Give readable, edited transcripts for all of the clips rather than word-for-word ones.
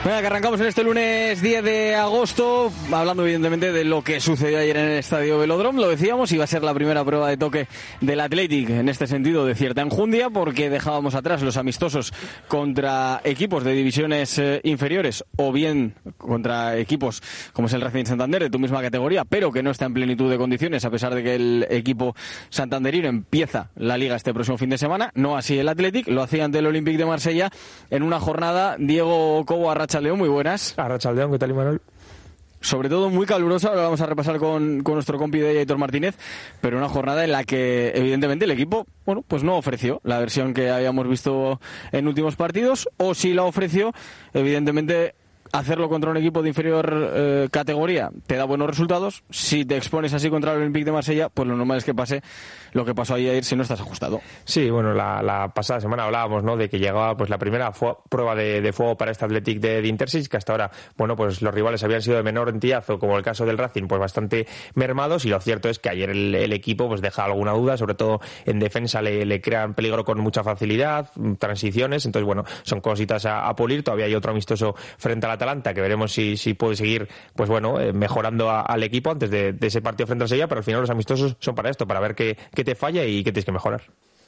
Venga, que arrancamos en este lunes 10 de agosto, hablando evidentemente de lo que sucedió ayer en el Estadio Velódromo. Lo decíamos, iba a ser la primera prueba de toque del Athletic, en este sentido de cierta enjundia, porque dejábamos atrás los amistosos contra equipos de divisiones inferiores, o bien contra equipos como es el Racing Santander, de tu misma categoría, pero que no está en plenitud de condiciones, a pesar de que el equipo santanderino empieza la Liga este próximo fin de semana. No así el Athletic, lo hacía ante el Olympique de Marsella en una jornada. Diego Cobo, Arratsaldeón, muy buenas. Arratsaldeón, ¿qué tal, Imanol? Sobre todo muy calurosa, ahora vamos a repasar con nuestro compi de Aitor Martínez, pero una jornada en la que evidentemente el equipo, bueno, pues no ofreció la versión que habíamos visto en últimos partidos, o si la ofreció, evidentemente hacerlo contra un equipo de inferior categoría te da buenos resultados. Si te expones así contra el Olympique de Marsella, pues lo normal es que pase lo que pasó ayer si no estás ajustado. Sí, bueno, la pasada semana hablábamos, ¿no?, de que llegaba pues la primera prueba de fuego para este Athletic de Intersis, que hasta ahora, bueno, pues los rivales habían sido de menor entillazo, como el caso del Racing, pues bastante mermados, y lo cierto es que ayer el equipo pues deja alguna duda, sobre todo en defensa le crean peligro con mucha facilidad, transiciones. Entonces, bueno, son cositas a pulir. Todavía hay otro amistoso frente al Atalanta, que veremos si puede seguir, pues bueno, mejorando al equipo antes de ese partido frente al Sevilla, pero al final los amistosos son para esto, para ver qué te falla y qué tienes que mejorar.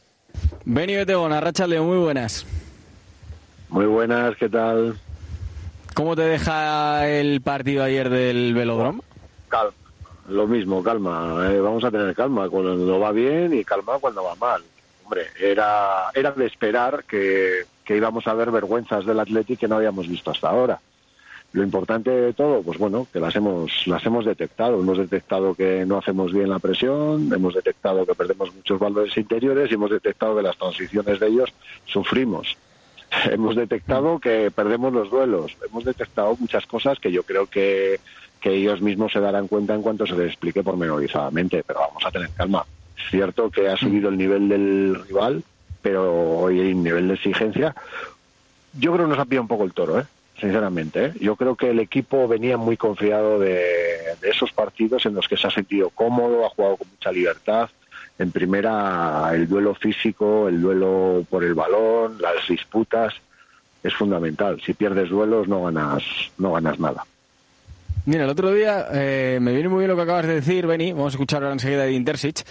Beni Betegón, Arratsaldeón, muy buenas. Muy buenas, ¿qué tal? ¿Cómo te deja el partido ayer del Velódromo? Calma, lo mismo, calma. Vamos a tener calma cuando va bien y calma cuando va mal. Hombre, era de esperar que íbamos a ver vergüenzas del Athletic que no habíamos visto hasta ahora. Lo importante de todo, pues bueno, que las hemos detectado. Hemos detectado que no hacemos bien la presión, hemos detectado que perdemos muchos valores interiores y hemos detectado que las transiciones de ellos sufrimos. Hemos detectado que perdemos los duelos. Hemos detectado muchas cosas que yo creo que ellos mismos se darán cuenta en cuanto se les explique pormenorizadamente, pero vamos a tener calma. Es cierto que ha subido el nivel del rival, pero hoy hay un nivel de exigencia. Yo creo que nos ha pillado un poco el toro, sinceramente. Yo creo que el equipo venía muy confiado de esos partidos en los que se ha sentido cómodo, ha jugado con mucha libertad. En primera, el duelo físico, el duelo por el balón, las disputas, es fundamental. Si pierdes duelos no ganas nada. Mira, el otro día me viene muy bien lo que acabas de decir, Beni. Vamos a escuchar ahora enseguida de Intersic.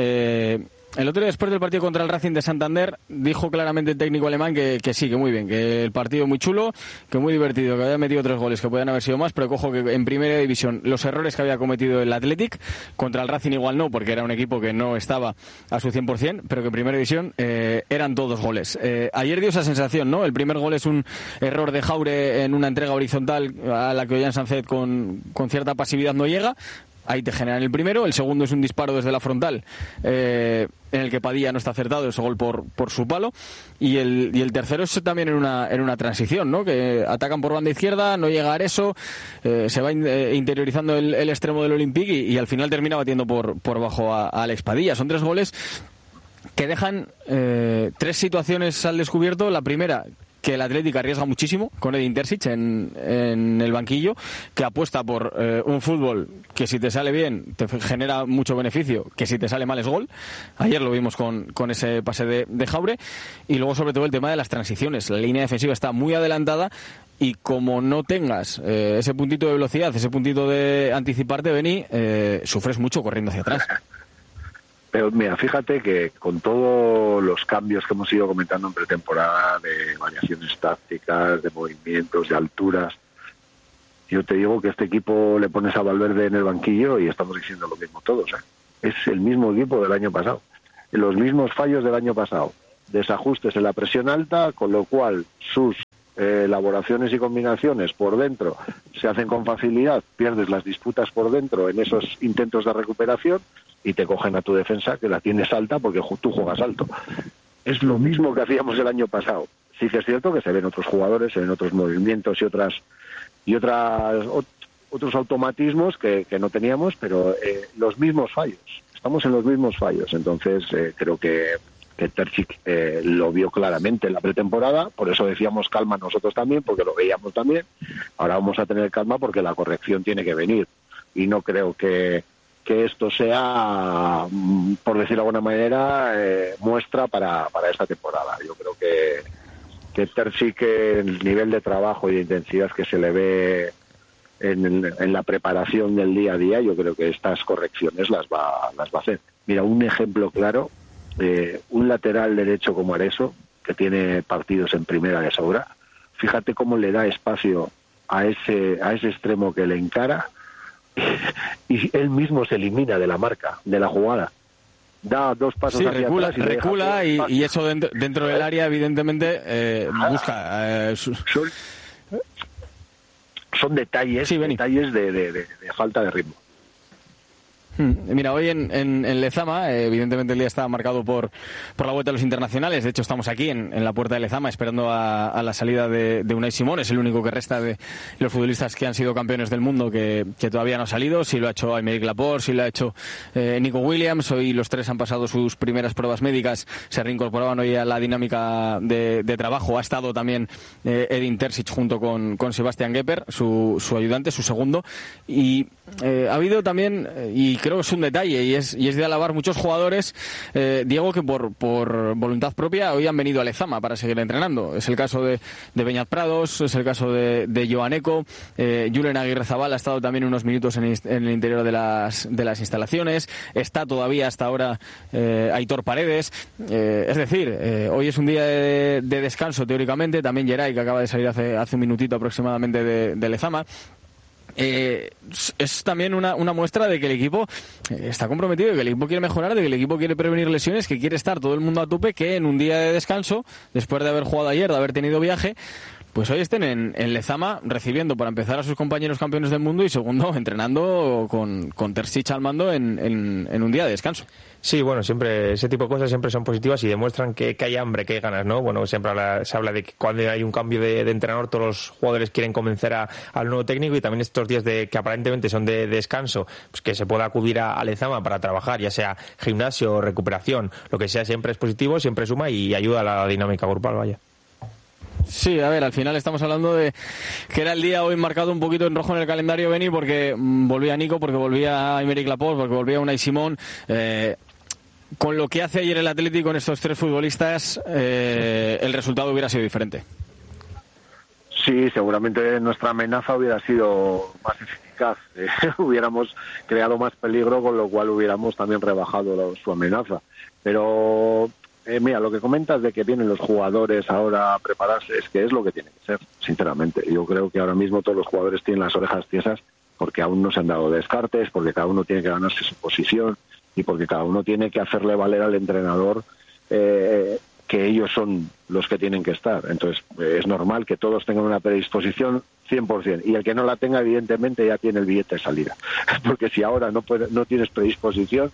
El otro día, después del partido contra el Racing de Santander, dijo claramente el técnico alemán que sí, que muy bien, que el partido muy chulo, que muy divertido, que había metido 3 goles, que podían haber sido más, pero cojo que en primera división los errores que había cometido el Athletic, contra el Racing igual no, porque era un equipo que no estaba a su 100%, pero que en primera división eran todos goles. Ayer dio esa sensación, ¿no? El primer gol es un error de Jaure en una entrega horizontal a la que Ollán Sánchez con cierta pasividad no llega. Ahí te generan el primero. El segundo es un disparo desde la frontal en el que Padilla no está acertado, ese gol por su palo. Y el tercero es también en una transición, ¿no? Que atacan por banda izquierda, no llega a eso, se va interiorizando el extremo del Olympique y al final termina batiendo por bajo a Alex Padilla. Son 3 goles que dejan 3 situaciones al descubierto. La primera, que el Atlético arriesga muchísimo con Edin Terzic en el banquillo, que apuesta por un fútbol que si te sale bien te genera mucho beneficio, que si te sale mal es gol. Ayer lo vimos con ese pase de Jaure. Y luego sobre todo el tema de las transiciones. La línea defensiva está muy adelantada y como no tengas ese puntito de velocidad, ese puntito de anticiparte, Beni, sufres mucho corriendo hacia atrás. Pero mira, fíjate que con todos los cambios que hemos ido comentando en pretemporada, de variaciones tácticas, de movimientos, de alturas, yo te digo que este equipo le pones a Valverde en el banquillo y estamos diciendo lo mismo todos. Es el mismo equipo del año pasado, los mismos fallos del año pasado, desajustes en la presión alta, con lo cual sus elaboraciones y combinaciones por dentro se hacen con facilidad, pierdes las disputas por dentro en esos intentos de recuperación y te cogen a tu defensa, que la tienes alta porque tú juegas alto. Es lo mismo que hacíamos el año pasado. Sí que es cierto que se ven otros jugadores, se ven otros movimientos y otros automatismos que no teníamos, pero los mismos fallos. Estamos en los mismos fallos. Entonces creo que Terzic lo vio claramente en la pretemporada, por eso decíamos calma nosotros también, porque lo veíamos también. Ahora vamos a tener calma porque la corrección tiene que venir. Y no creo que esto sea, por decirlo de alguna manera, muestra para esta temporada. Yo creo Terzic, el nivel de trabajo y de intensidad que se le ve en la preparación del día a día, yo creo que estas correcciones las va a hacer. Mira, un ejemplo claro, un lateral derecho como Areso, que tiene partidos en primera de sobra, fíjate cómo le da espacio a ese extremo que le encara y él mismo se elimina de la marca, de la jugada. Da 2 pasos hacia recula, atrás recula y eso dentro del área evidentemente busca son detalles, detalles de falta de ritmo. Mira, hoy en Lezama, evidentemente el día está marcado por la vuelta de los internacionales. De hecho, estamos aquí en la puerta de Lezama esperando a la salida de Unai Simón. Es el único que resta de los futbolistas que han sido campeones del mundo que todavía no ha salido. Sí lo ha hecho Aymeric Laporte, sí lo ha hecho Nico Williams. Hoy los 3 han pasado sus primeras pruebas médicas. Se reincorporaban hoy a la dinámica de trabajo. Ha estado también Edin Terzic junto con Sebastian Gepper, su ayudante, su segundo. Y ha habido también, y creo que es un detalle y es de alabar, muchos jugadores, Diego, que por voluntad propia hoy han venido a Lezama para seguir entrenando. Es el caso de Beñat Prados, es el caso de Joan Eco, Julen Aguirrezabal ha estado también unos minutos en el interior de las instalaciones. Está todavía hasta ahora Aitor Paredes. Es decir, hoy es un día de descanso teóricamente. También Geray, que acaba de salir hace un minutito aproximadamente de Lezama. Es también una muestra de que el equipo está comprometido, de que el equipo quiere mejorar, de que el equipo quiere prevenir lesiones, que quiere estar todo el mundo a tope, que en un día de descanso, después de haber jugado ayer, de haber tenido viaje, pues hoy estén en Lezama recibiendo para empezar a sus compañeros campeones del mundo y segundo entrenando con Terzic al mando en un día de descanso. Sí, bueno, siempre ese tipo de cosas siempre son positivas y demuestran que hay hambre, que hay ganas, ¿no? Bueno, siempre se habla de que cuando hay un cambio de entrenador todos los jugadores quieren convencer al nuevo técnico, y también estos días que aparentemente son de descanso, pues que se pueda acudir a Lezama para trabajar, ya sea gimnasio, recuperación, lo que sea, siempre es positivo, siempre suma y ayuda a la dinámica grupal, vaya. Sí, a ver, al final estamos hablando de que era el día hoy marcado un poquito en rojo en el calendario, Beni, porque volvía Nico, porque volvía Aymeric Laporte, porque volvía Unai Simón. Con lo que hace ayer el Atlético con estos 3 futbolistas, el resultado hubiera sido diferente. Sí, seguramente nuestra amenaza hubiera sido más eficaz. Hubiéramos creado más peligro, con lo cual hubiéramos también rebajado su amenaza. Pero mira, lo que comentas de que vienen los jugadores ahora a prepararse, es que es lo que tiene que ser, sinceramente. Yo creo que ahora mismo todos los jugadores tienen las orejas tiesas porque aún no se han dado descartes, porque cada uno tiene que ganarse su posición y porque cada uno tiene que hacerle valer al entrenador que ellos son los que tienen que estar. Entonces, es normal que todos tengan una predisposición 100%, y el que no la tenga, evidentemente, ya tiene el billete de salida. Porque si ahora no tienes predisposición,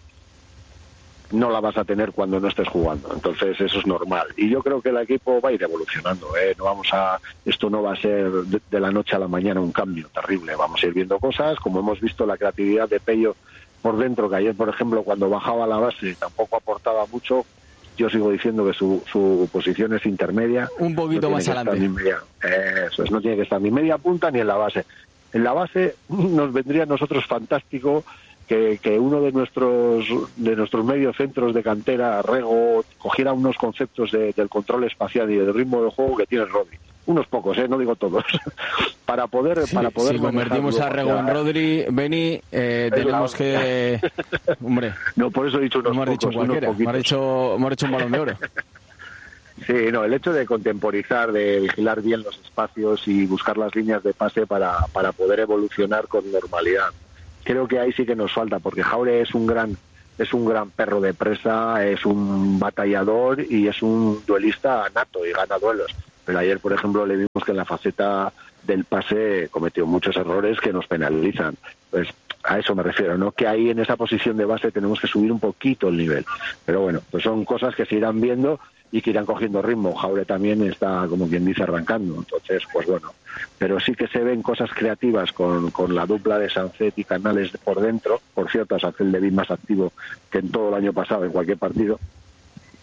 no la vas a tener cuando no estés jugando. Entonces, eso es normal. Y yo creo que el equipo va a ir evolucionando. Esto no va a ser de la noche a la mañana un cambio terrible. Vamos a ir viendo cosas, como hemos visto la creatividad de Pello por dentro, que ayer, por ejemplo, cuando bajaba la base tampoco aportaba mucho. Yo sigo diciendo que su posición es intermedia. Un poquito más adelante. Eso es, no tiene que estar ni media punta ni en la base. En la base nos vendría a nosotros fantástico que uno de nuestros mediocentros de cantera, Rego, cogiera unos conceptos del control espacial y del ritmo de juego que tiene Rodri. Unos pocos, no digo todos. para poder si convertimos a Rego en Rodri, Beni, tenemos que... Hombre, no, por eso he dicho unos pocos. Dicho cualquiera. Hemos hecho un Balón de Oro. Sí, no, el hecho de contemporizar, de vigilar bien los espacios y buscar las líneas de pase para poder evolucionar con normalidad. Creo que ahí sí que nos falta, porque Jaure es un gran perro de presa, es un batallador y es un duelista nato y gana duelos. Pero ayer, por ejemplo, le vimos que en la faceta del pase cometió muchos errores que nos penalizan. Pues a eso me refiero, ¿no? Que ahí en esa posición de base tenemos que subir un poquito el nivel. Pero bueno, pues son cosas que se irán viendo y que irán cogiendo ritmo. Jaure también está, como quien dice, arrancando. Entonces, pues bueno. Pero sí que se ven cosas creativas con la dupla de Sancet y Canales por dentro. Por cierto, Sancet le vi más activo que en todo el año pasado en cualquier partido.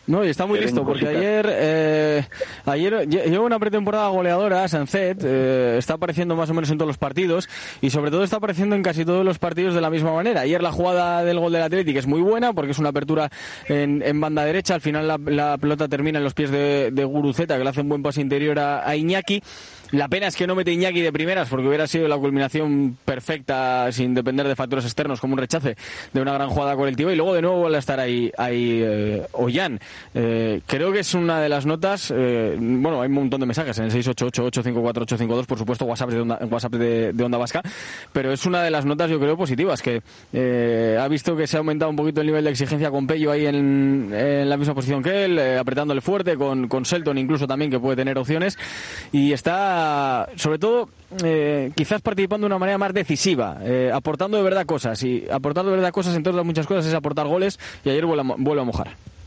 No, y está muy listo, porque ayer lleva una pretemporada goleadora, Sancet, está apareciendo más o menos en todos los partidos, y sobre todo está apareciendo en casi todos los partidos de la misma manera. Ayer la jugada del gol del Athletic es muy buena, porque es una apertura en banda derecha, al final la pelota termina en los pies de Guruceta, que le hace un buen pase interior a Iñaki. La pena es que no mete Iñaki de primeras, porque hubiera sido la culminación perfecta, sin depender de factores externos, como un rechace de una gran jugada colectiva, y luego de nuevo vuelve a estar ahí Ollán. Creo que es una de las notas, bueno, hay un montón de mensajes en el 688-854-852, por supuesto, WhatsApp de Onda Vasca, pero es una de las notas, yo creo, positivas, que ha visto que se ha aumentado un poquito el nivel de exigencia con Pello ahí en la misma posición que él, apretándole fuerte, con Selton incluso también, que puede tener opciones, y está sobre todo quizás participando de una manera más decisiva, aportando de verdad cosas, y aportar de verdad cosas, entre otras muchas cosas, es aportar goles, y ayer vuelve a mojar.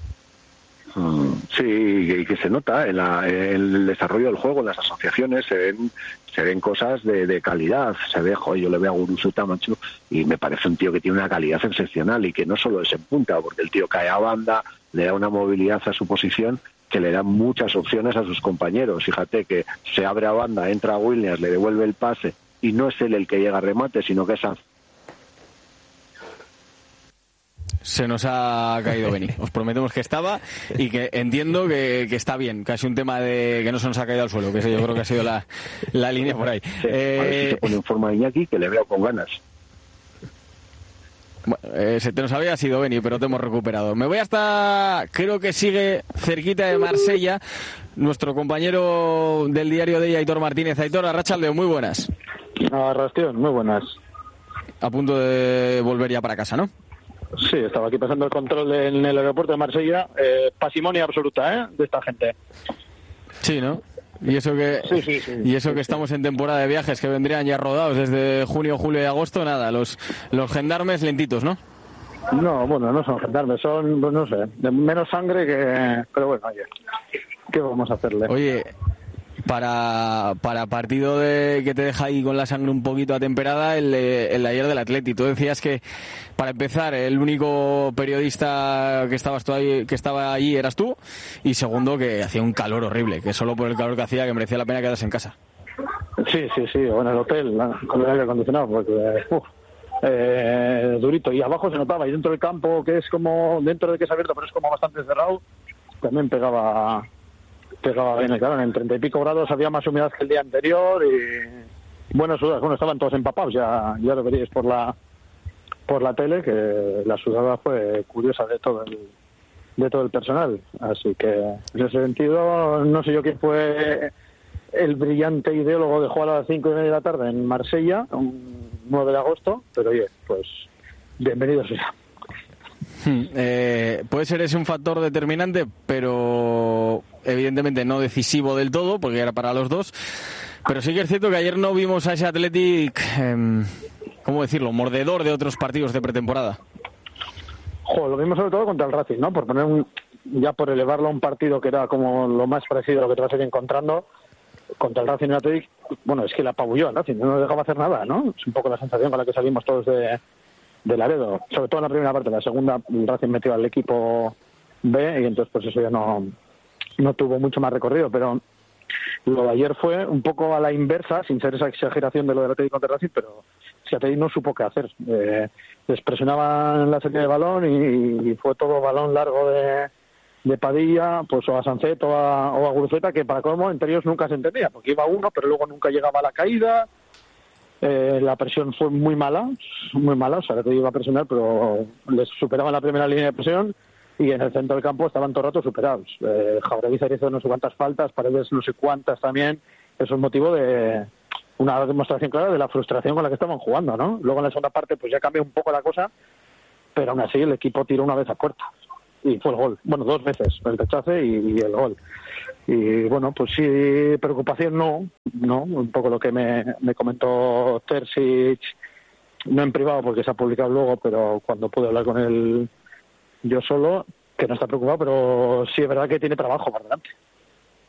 Sí, y que se nota en el desarrollo del juego, en las asociaciones, se ven cosas de calidad. Se ve, yo le veo a Guruceta, macho, y me parece un tío que tiene una calidad excepcional, y que no solo es en punta, porque el tío cae a banda, le da una movilidad a su posición que le da muchas opciones a sus compañeros. Fíjate que se abre a banda, entra Williams, le devuelve el pase, y no es él el que llega a remate, sino que es Se nos ha caído Beni. Os prometemos que estaba, y que entiendo que está bien. Casi un tema de que no se nos ha caído al suelo, que ese yo creo que ha sido la línea por ahí. Sí, a ver si se pone en forma de Iñaki, que le veo con ganas. Bueno, se te nos había sido Beni, pero te hemos recuperado. Me voy hasta, creo que sigue cerquita de Marsella, nuestro compañero del diario de ella, Aitor Martínez. Aitor, arrachaldeón, muy buenas. Arrastión, muy buenas. A punto de volver ya para casa, ¿no? Sí, estaba aquí pasando el control en el aeropuerto de Marsella. Pasimonia absoluta, de esta gente. Sí, ¿no? Y eso que sí. Y eso que estamos en temporada de viajes, que vendrían ya rodados desde junio, julio y agosto, nada, los gendarmes lentitos, ¿no? No, bueno, no son gendarmes, son, pues no sé, de menos sangre que... Pero bueno, oye, ¿qué vamos a hacerle? Oye, para partido que te deja ahí con la sangre un poquito atemperada, el de ayer del Atleti. Tú decías que, para empezar, el único periodista que estaba allí eras tú, y segundo, que hacía un calor horrible, que solo por el calor que hacía, que merecía la pena quedarse en casa. Sí, o en el hotel, con el aire acondicionado, porque... durito, y abajo se notaba, y dentro del campo, que es como, dentro de que es abierto, pero es como bastante cerrado, también pegaba bien, claro, en 30 y pico grados había más humedad que el día anterior, y buenas sudadas, bueno, estaban todos empapados, ya lo veríais por la tele, que la sudada fue curiosa de todo el personal, así que en ese sentido no sé yo quién fue el brillante ideólogo de jugar a las 5:30 de la tarde en Marsella, un 9 de agosto, pero oye, pues bienvenido sea. Puede ser ese un factor determinante, pero evidentemente no decisivo del todo, porque era para los dos. Pero sí que es cierto que ayer no vimos a ese Athletic, ¿cómo decirlo?, mordedor de otros partidos de pretemporada. Lo vimos sobre todo contra el Racing, ¿no? Por poner ya por elevarlo a un partido que era como lo más parecido a lo que te vas a ir encontrando. Contra el Racing, Athletic, bueno, es que la apabulló el Racing, no nos dejaba hacer nada, ¿no? Es un poco la sensación con la que salimos todos de Laredo, sobre todo en la primera parte. La segunda, el Racing metió al equipo B, y entonces pues eso ya no tuvo mucho más recorrido, pero lo de ayer fue un poco a la inversa, sin ser esa exageración de lo del Atlético contra el Racing, pero si Atlético no supo qué hacer. Les presionaban la salida de balón, y fue todo balón largo de Padilla, pues o a Sancet o a Guruceta, que para colmo entre ellos nunca se entendía, porque iba uno, pero luego nunca llegaba a la caída. La presión fue muy mala, o sea, que te iba a presionar, pero les superaban la primera línea de presión, y en el centro del campo estaban todo el rato superados. Jaureguizar hizo no sé cuántas faltas, Paredes no sé cuántas también. Eso es motivo de una demostración clara de la frustración con la que estaban jugando, ¿no? Luego en la segunda parte pues ya cambió un poco la cosa, pero aún así el equipo tiró una vez a puerta, y fue el gol. Bueno, dos veces, el rechace y el gol. Y bueno, pues sí, preocupación no, un poco lo que me comentó Terzic, no en privado porque se ha publicado luego, pero cuando pude hablar con él yo solo, que no está preocupado, pero sí es verdad que tiene trabajo por delante.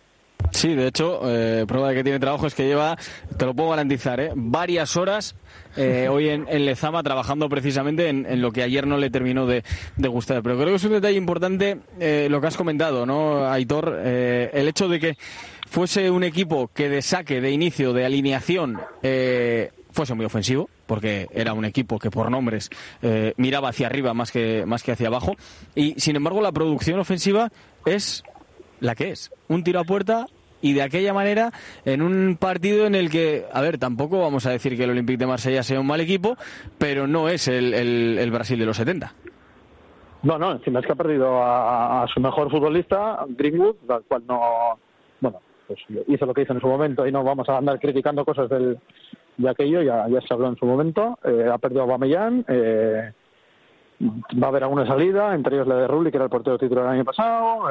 Sí, de hecho, prueba de que tiene trabajo es que lleva, te lo puedo garantizar, varias horas hoy en Lezama trabajando precisamente en lo que ayer no le terminó de gustar. Pero creo que es un detalle importante lo que has comentado, ¿no, Aitor? El hecho de que fuese un equipo que de saque, de inicio, de alineación, fuese muy ofensivo, porque era un equipo que por nombres miraba hacia arriba más que hacia abajo, y sin embargo la producción ofensiva es la que es, un tiro a puerta, y de aquella manera en un partido en el que, a ver, tampoco vamos a decir que el Olympique de Marsella sea un mal equipo, pero no es el Brasil de los 70. No, encima es que ha perdido a su mejor futbolista, Greenwood, al cual no, bueno, pues hizo lo que hizo en su momento y no vamos a andar criticando cosas de aquello, ya se habló en su momento. Ha perdido a Aubameyang, va a haber alguna salida, entre ellos la de Rulli, que era el portero titular el año pasado.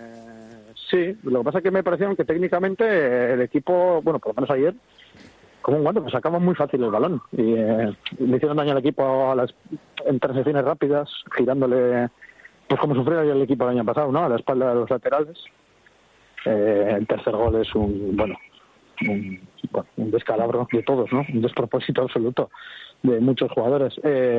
Sí, lo que pasa es que me pareció que técnicamente el equipo, bueno, por lo menos ayer, como un guante, pues sacamos muy fácil el balón y le hicieron daño al equipo en transiciones rápidas, girándole, pues como sufrió el equipo el año pasado, ¿no? A la espalda de los laterales. El tercer gol es un descalabro de todos, ¿no? Un despropósito absoluto de muchos jugadores.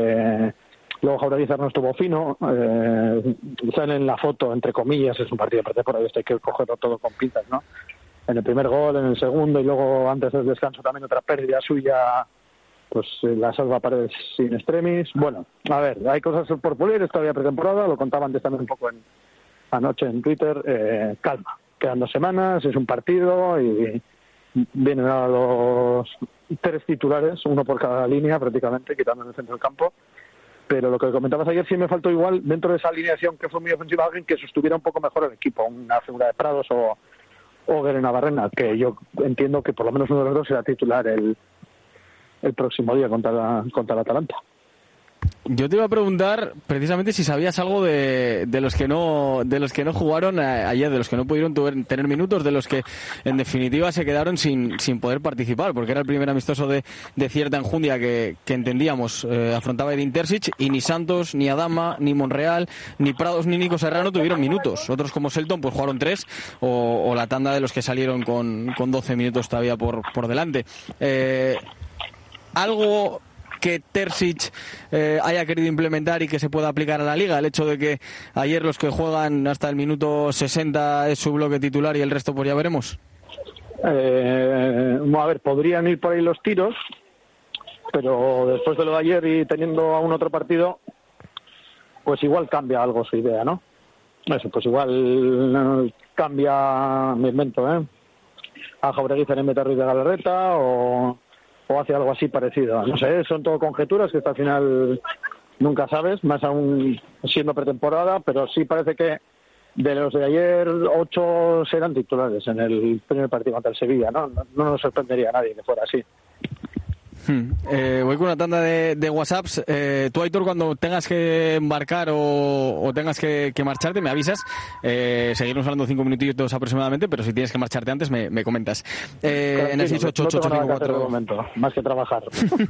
Luego Jaureguizar no estuvo fino, sale en la foto, entre comillas, es un partido de por ahí, hay que cogerlo todo con pinzas, ¿no? En el primer gol, en el segundo, y luego antes del descanso también otra pérdida suya, pues la salva Paredes sin extremis. Bueno, a ver, hay cosas por pulir, es todavía pretemporada, lo contaba antes también un poco anoche en Twitter, calma, quedan 2 semanas, es un partido y vienen a los 3 titulares, uno por cada línea prácticamente, quitando en el centro del campo. Pero lo que comentabas ayer sí me faltó igual, dentro de esa alineación que fue muy ofensiva, alguien que sostuviera un poco mejor el equipo, una figura de Prados o Guerena Barrena, que yo entiendo que por lo menos uno de los dos será titular el próximo día contra el Atalanta. Yo te iba a preguntar precisamente si sabías algo de los que no jugaron ayer, de los que no pudieron tener minutos, de los que en definitiva se quedaron sin poder participar, porque era el primer amistoso de cierta enjundia que entendíamos afrontaba Edin Terzic, y ni Santos, ni Adama, ni Monreal, ni Prados, ni Nico Serrano tuvieron minutos. Otros como Selton pues jugaron 3 o la tanda de los que salieron con 12 minutos todavía por delante. Algo que Terzic haya querido implementar y que se pueda aplicar a la Liga, el hecho de que ayer los que juegan hasta el minuto 60 es su bloque titular y el resto pues ya veremos. A ver, podrían ir por ahí los tiros, pero después de lo de ayer y teniendo aún otro partido, pues igual cambia algo su idea, ¿no? Eso, pues igual cambia, me invento, a Jaureguizar en vez de Ruiz de Galarreta o hace algo así parecido. No sé, son todo conjeturas que hasta el final nunca sabes, más aún siendo pretemporada, pero sí parece que de los de ayer 8 serán titulares en el primer partido contra el Sevilla, ¿no? No nos sorprendería a nadie que fuera así. Voy con una tanda de WhatsApps. Tú, Aitor, cuando tengas que embarcar o tengas que marcharte, me avisas. Seguirnos hablando 5 minutitos aproximadamente, pero si tienes que marcharte antes, me comentas. En el 688-854... más que trabajar.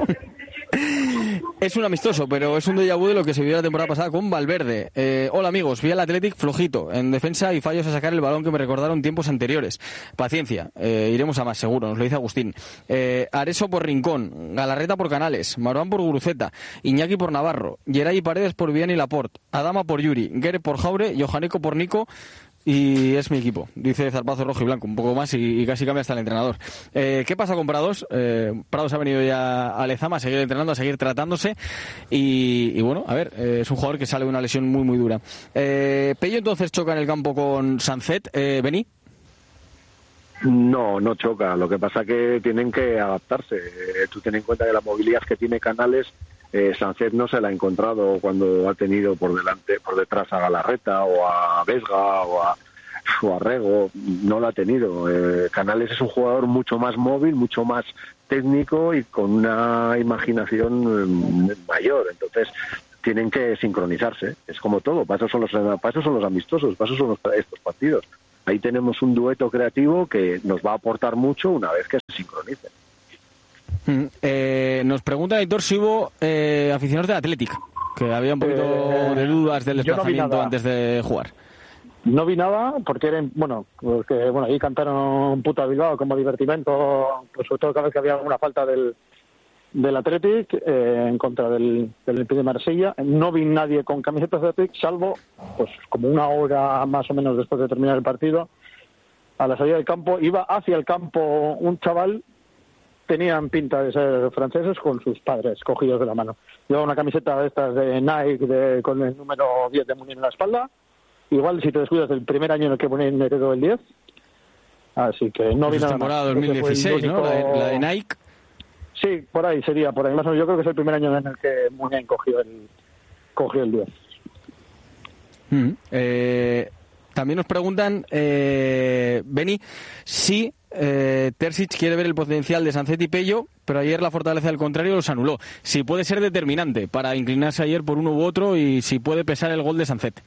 Es un amistoso, pero es un déjà vu de lo que se vivió la temporada pasada con Valverde. Hola amigos, vi al Athletic flojito en defensa y fallos a sacar el balón que me recordaron tiempos anteriores. Paciencia, iremos a más seguro, nos lo dice Agustín. Areso por Rincón, Galarreta por Canales, Maruán por Guruceta, Iñaki por Navarro, Geray y Paredes por Vian y Laporte, Adama por Yuri, Guerre por Jaure, Johaneco por Nico. Y es mi equipo, dice Zarpazo rojo y blanco, un poco más y casi cambia hasta el entrenador. ¿Qué pasa con Prados? Prados ha venido ya a Lezama a seguir entrenando, a seguir tratándose y bueno, a ver, es un jugador que sale de una lesión muy muy dura. Pello entonces choca en el campo con Sancet, Beni. No choca, lo que pasa que tienen que adaptarse. Tú ten en cuenta que la movilidad que tiene Canales, Sancet no se la ha encontrado cuando ha tenido por detrás a Galarreta o a Vesga o a Rego, no lo ha tenido. Canales es un jugador mucho más móvil, mucho más técnico y con una imaginación mayor, entonces tienen que sincronizarse, es como todo, para eso son los amistosos, para eso son estos partidos. Ahí tenemos un dueto creativo que nos va a aportar mucho una vez que se sincronice. Nos pregunta Aitor si hubo aficionados del Athletic, que había un poquito de dudas del desplazamiento antes de jugar. No vi nada porque ahí cantaron Puta Bilbao como divertimento, pues sobre todo cada vez que había alguna falta del Athletic en contra del Olympique de Marsella. No vi nadie con camisetas de Athletic, salvo pues como una hora más o menos después de terminar el partido, a la salida del campo, iba hacia el campo un chaval, tenían pinta de ser franceses, con sus padres cogidos de la mano. Llevaba una camiseta de estas de Nike con el número 10 de Munier en la espalda. Igual si te descuidas del primer año en el que Munier heredó el 10. Así que no vi nada. Temporada 2016, ¿no? La de Nike. Sí, por ahí sería, por ahí. Más o menos yo creo que es el primer año en el que Munier cogió el 10. También nos preguntan, Beni, si Terzic quiere ver el potencial de Sancet y Pello, pero ayer la Fortaleza al contrario los anuló. Si puede ser determinante para inclinarse ayer por uno u otro y si puede pesar el gol de Sancet.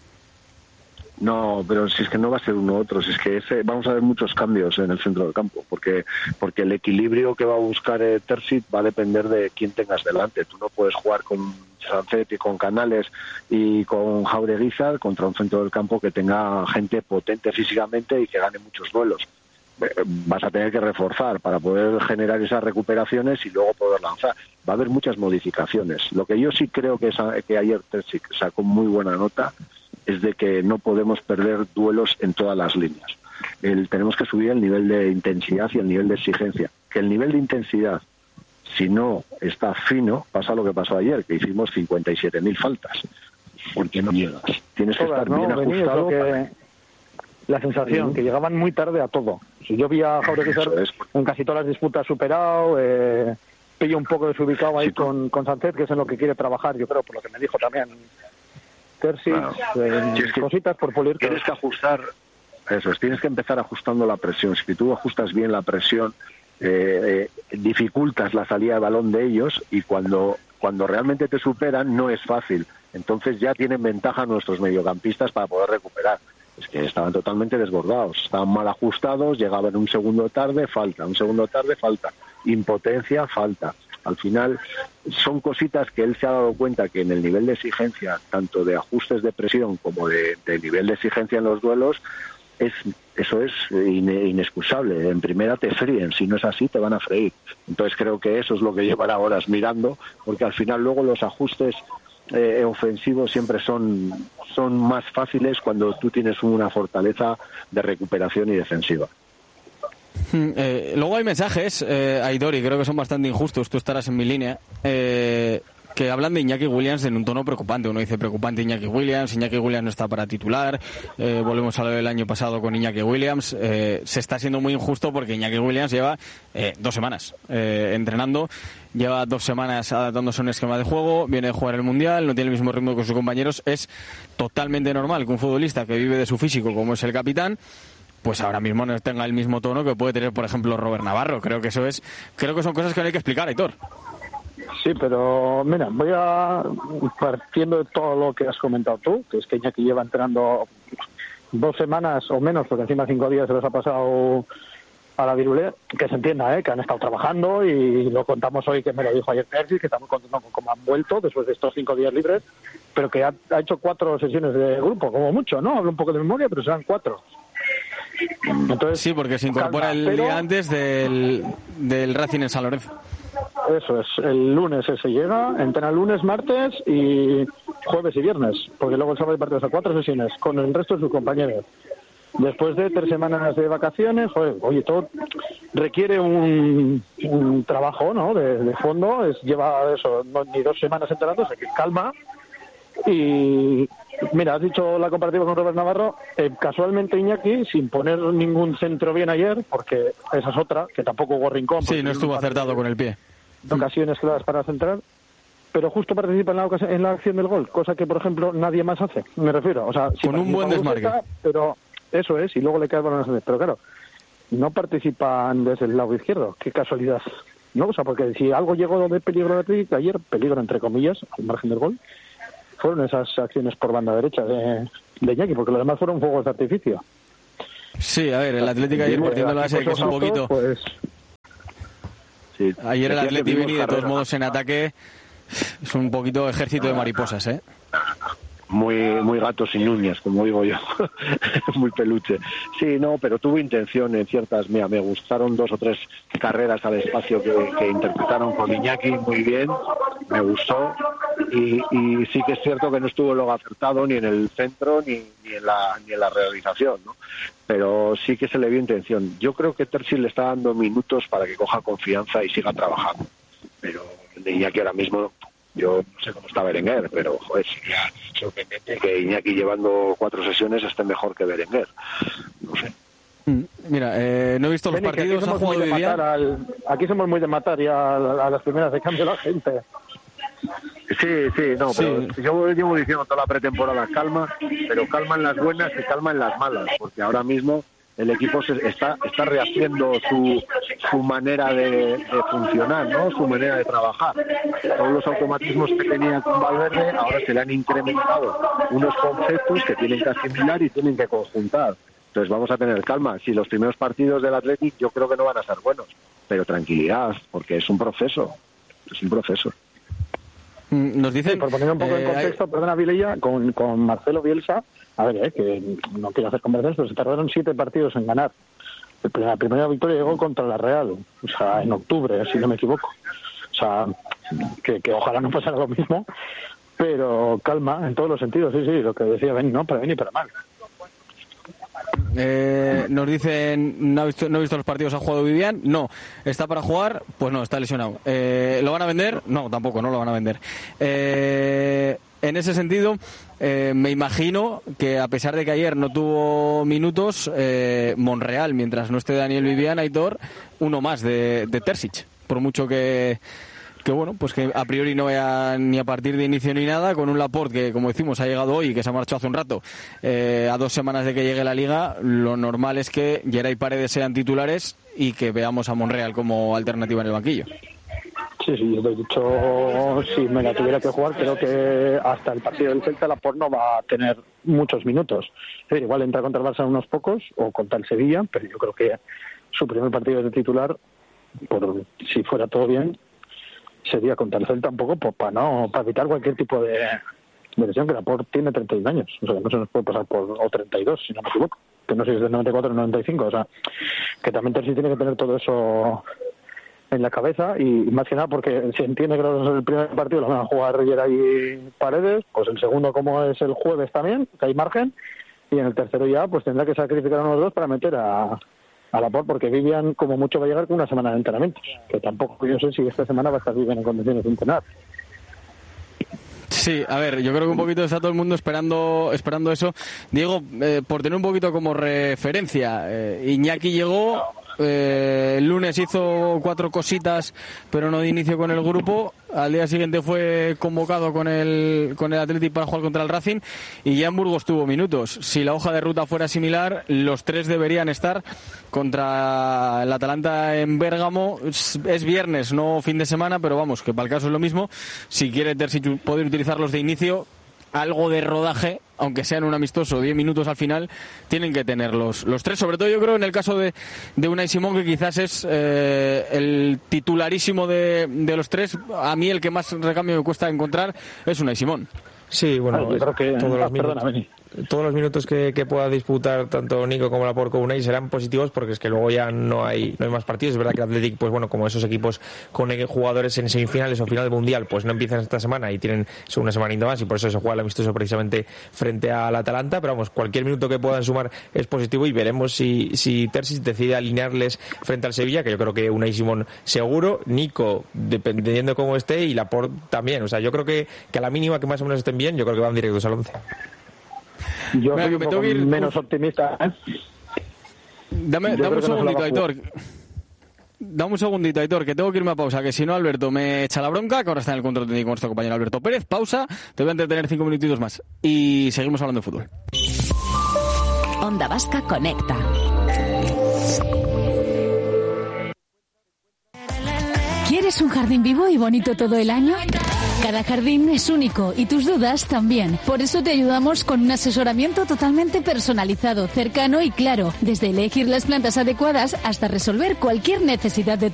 No, pero si es que no va a ser uno u otro, si es que vamos a ver muchos cambios en el centro del campo, porque el equilibrio que va a buscar Terzic va a depender de quién tengas delante. Tú no puedes jugar con Sancet y con Canales y con Jaureguizar contra un centro del campo que tenga gente potente físicamente y que gane muchos duelos. Vas a tener que reforzar para poder generar esas recuperaciones y luego poder lanzar. Va a haber muchas modificaciones. Lo que yo sí creo que ayer Terzic sacó muy buena nota es de que no podemos perder duelos en todas las líneas. Tenemos que subir el nivel de intensidad y el nivel de exigencia. Que el nivel de intensidad, si no está fino, pasa lo que pasó ayer, que hicimos 57.000 faltas. Porque no llegas. Tienes que estar bien ajustado. La sensación, que llegaban muy tarde a todo. Si yo vi a Jaureguizar en casi todas las disputas superado, pillo un poco desubicado ahí con Sancet, que es en lo que quiere trabajar, yo creo, por lo que me dijo también Terzic, cositas por pulir. Tienes que ajustar, tienes que empezar ajustando la presión. Si tú ajustas bien la presión, dificultas la salida de balón de ellos y cuando realmente te superan no es fácil. Entonces ya tienen ventaja nuestros mediocampistas para poder recuperar. Es que estaban totalmente desbordados, estaban mal ajustados, llegaban un segundo tarde, falta, impotencia, falta. Al final son cositas que él se ha dado cuenta que en el nivel de exigencia, tanto de ajustes de presión como de nivel de exigencia en los duelos, eso es inexcusable. En primera te fríen, si no es así te van a freír. Entonces creo que eso es lo que llevará horas mirando, porque al final luego los ajustes ofensivos siempre son más fáciles cuando tú tienes una fortaleza de recuperación y defensiva. Luego hay mensajes, Aitor, y creo que son bastante injustos, tú estarás en mi línea, que hablan de Iñaki Williams en un tono preocupante. Uno dice preocupante Iñaki Williams no está para titular, volvemos a lo del año pasado con Iñaki Williams, se está siendo muy injusto porque Iñaki Williams lleva 2 semanas entrenando, lleva 2 semanas adaptándose a un esquema de juego, viene a jugar el Mundial, no tiene el mismo ritmo que sus compañeros. Es totalmente normal que un futbolista que vive de su físico, como es el capitán, pues ahora mismo no tenga el mismo tono que puede tener, por ejemplo, Robert Navarro. Creo que son cosas que no hay que explicar, Aitor. Sí, pero mira, voy a partiendo de todo lo que has comentado tú, que es que Iñaki lleva entrenando 2 semanas o menos, porque encima 5 días se los ha pasado a la virulé, que se entienda, que han estado trabajando, y lo contamos hoy, que me lo dijo ayer Terzic, que estamos contando con cómo han vuelto después de estos 5 días libres, pero que ha hecho 4 sesiones de grupo, como mucho, ¿no? Hablo un poco de memoria, pero serán 4. Entonces, sí, porque se incorpora el día antes del Racing en San Lorenzo. Eso es, el lunes se llega, entrena lunes, martes y jueves y viernes, porque luego el sábado hay partidos a 4 sesiones con el resto de sus compañeros. Después de 3 semanas de vacaciones, todo requiere un trabajo, ¿no? de fondo. Lleva eso, ni 2 semanas entrenándose, que calma. Y mira, has dicho la comparativa con Robert Navarro, casualmente Iñaki, sin poner ningún centro bien ayer, porque esa es otra, que tampoco hubo rincón. Sí, no estuvo acertado con el pie. Ocasiones claras para centrar, pero justo participa en la acción del gol, cosa que, por ejemplo, nadie más hace, me refiero. O sea, con un buen desmarque. Pero eso es, y luego le cae el balón a Sancet. Pero claro, no participan desde el lado izquierdo, qué casualidad, ¿no? O sea, porque si algo llegó de peligro de Atlético ayer, peligro entre comillas, al margen del gol, fueron esas acciones por banda derecha de Iñaki, porque lo demás fueron fuegos de artificio. Sí, a ver, el Atlético ayer partiendo la base que es un poquito... Pues... Sí, ayer el Atlético venía de todos modos en ataque, es un poquito ejército de mariposas, muy gato sin uñas, como digo yo, muy peluche. Sí, no, pero tuvo intención en ciertas. Mira, me gustaron 2 o 3 carreras al espacio que interpretaron con Iñaki muy bien, me gustó, y sí que es cierto que no estuvo luego acertado ni en el centro ni en la realización, ¿no? Pero sí que se le vio intención. Yo creo que Terzi le está dando minutos para que coja confianza y siga trabajando, pero de Iñaki ahora mismo, yo no sé cómo está Berenguer, pero joder, sería sorprendente que Iñaki llevando 4 sesiones esté mejor que Berenguer. No sé. Mira, no he visto los partidos. Ha jugado Vivian. Aquí somos muy de matar y a las primeras de cambio la gente. Sí, no, pero yo llevo diciendo toda la pretemporada calma, pero calma en las buenas y calma en las malas, porque ahora mismo el equipo está rehaciendo su manera de funcionar, ¿no? Su manera de trabajar. Todos los automatismos que tenía con Valverde ahora se le han incrementado unos conceptos que tienen que asimilar y tienen que conjuntar. Entonces vamos a tener calma. Si los primeros partidos del Athletic yo creo que no van a ser buenos, pero tranquilidad, porque es un proceso. Nos dicen, por poner un poco en contexto, perdona Vilella, con Marcelo Bielsa, a ver, que no quiero hacer conversaciones, pero se tardaron 7 partidos en ganar. La primera victoria llegó contra la Real, o sea, en octubre, si no me equivoco. O sea, que ojalá no pasara lo mismo, pero calma en todos los sentidos, sí, lo que decía Ben, no, para bien y para mal. Nos dicen, no he visto los partidos, ¿ha jugado Vivian? No. ¿Está para jugar? Pues no, está lesionado. ¿Lo van a vender? No, tampoco, no lo van a vender. En ese sentido, me imagino que a pesar de que ayer no tuvo minutos, Monreal, mientras no esté Daniel Vivian, Aitor, uno más de Terzic, por mucho que bueno, pues que a priori no vaya ni a partir de inicio ni nada, con un Laporte que, como decimos, ha llegado hoy y que se ha marchado hace un rato, a 2 semanas de que llegue la Liga. Lo normal es que Geray y Paredes sean titulares y que veamos a Monreal como alternativa en el banquillo. Sí, de hecho, si me la tuviera que jugar, creo que hasta el partido del Celta Laporte no va a tener muchos minutos. Es decir, igual entra contra el Barça unos pocos o contra el Sevilla, pero yo creo que su primer partido de titular, si fuera todo bien, sería contra el Celta un poco para evitar cualquier tipo de lesión, que Laporte tiene 31 años, o sea, no se nos puede pasar o 32, si no me equivoco, que no sé si es del 94 o 95, o sea, que también Terzi tiene que tener todo eso en la cabeza, y más que nada porque se entiende que el primer partido lo van a jugar Geray y Paredes, pues el segundo, como es el jueves también, que hay margen, y en el tercero ya pues tendrá que sacrificar a unos dos para meter a Laporte, porque Vivian como mucho va a llegar con una semana de entrenamientos, que tampoco yo sé si esta semana va a estar Vivian en condiciones de entrenar. Sí, a ver, yo creo que un poquito está todo el mundo esperando eso. Diego, por tener un poquito como referencia, Iñaki llegó, el lunes hizo 4 cositas, pero no de inicio con el grupo. Al día siguiente fue convocado con el Athletic para jugar contra el Racing, y ya en Burgos tuvo minutos. Si la hoja de ruta fuera similar, los 3 deberían estar contra el Atalanta en Bérgamo. Es viernes, no fin de semana, pero vamos, que para el caso es lo mismo. Si quiere Terzic poder utilizarlos de inicio, algo de rodaje, aunque sea en un amistoso, 10 minutos al final, tienen que tener los 3. Sobre todo yo creo en el caso de Unai Simón, que quizás es el titularísimo de los 3. A mí el que más recambio me cuesta encontrar es Unai Simón. Sí, bueno, yo creo que todos los minutos que pueda disputar tanto Nico como Laporte como Unai serán positivos, porque es que luego ya no hay más partidos. Es verdad que el Athletic, pues bueno, como esos equipos con jugadores en semifinales o final del Mundial, pues no empiezan esta semana y tienen una semanita más, y por eso se juega el amistoso precisamente frente al Atalanta. Pero vamos, cualquier minuto que puedan sumar es positivo, y veremos si Terzic decide alinearles frente al Sevilla, que yo creo que Unai Simón seguro, Nico dependiendo de cómo esté, y Laporte también. O sea, yo creo que a la mínima que más o menos estén bien, yo creo que van directos al 11. Yo soy un poco menos optimista. Dame un segundito, Aitor. Dame un segundito, Aitor, que tengo que irme a pausa, que si no Alberto me echa la bronca, que ahora está en el control técnico nuestro compañero Alberto Pérez. Pausa, te voy a entretener 5 minutitos más y seguimos hablando de fútbol. Onda Vasca Conecta. ¿Quieres un jardín vivo y bonito todo el año? Cada jardín es único y tus dudas también. Por eso te ayudamos con un asesoramiento totalmente personalizado, cercano y claro, desde elegir las plantas adecuadas hasta resolver cualquier necesidad de